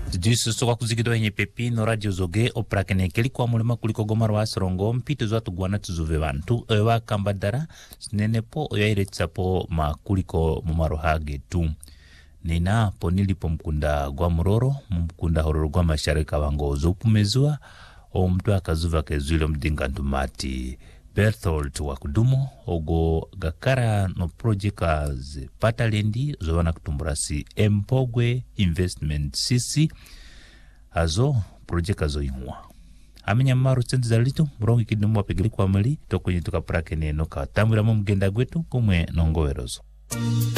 Jisu soka kuzikidwa yenye pepi no radio zoge oprakene keli kwa mulima kuliko gomaro wa sorongo mpito zwa tugwana tuzuve bantu ewa kambadara nenepo oyairetsapo makuliko mumaro hage tu nina ponilipo mkunda gwa muroro mkunda hororo gwa masharika wango zopumezua o mtu akazuva kezwile mdinga ntumati Berthold wa kudumo ogo gakara no projects patalendi zowana kutumburasi Empogwe Investment CC azo project azo imwa amenya maru tsenzi zalito murongi kidumu wapegeli kwa mali tokwenye tukapurake neno katambira mgenda gwetu kumwe nongowerozo.